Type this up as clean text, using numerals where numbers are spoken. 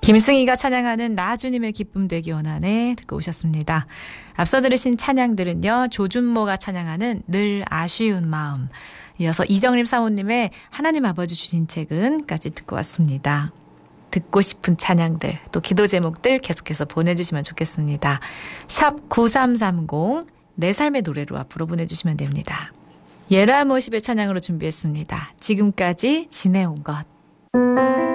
김승희가 찬양하는 나 주님의 기쁨 되기 원하네 듣고 오셨습니다. 앞서 들으신 찬양들은요. 조준모가 찬양하는 늘 아쉬운 마음, 이어서 이정림 사모님의 하나님 아버지 주신 책은까지 듣고 왔습니다. 듣고 싶은 찬양들 또 기도 제목들 계속해서 보내주시면 좋겠습니다. 샵 9330 내 삶의 노래로 앞으로 보내주시면 됩니다. 예라모십의 찬양으로 준비했습니다. 지금까지 지내온 것.